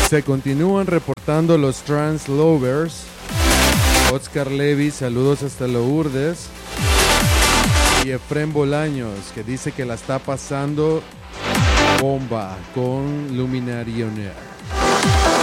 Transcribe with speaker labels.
Speaker 1: Se continúan reportando los trans lovers. Oscar Levy, saludos hasta Lourdes. Y Efrén Bolaños, que dice que la está pasando bomba con Luminary On Air.